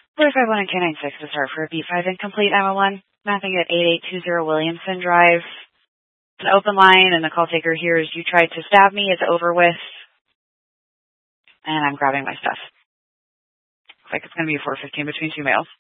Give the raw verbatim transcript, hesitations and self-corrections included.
four five one and two nine six to start for a B five incomplete M O one. Mapping at eight eight two zero Williamson Drive. It's an open line, and the call taker here is you tried to stab me. It's over with. And I'm grabbing my stuff. Looks like it's going to be four fifteen between two males.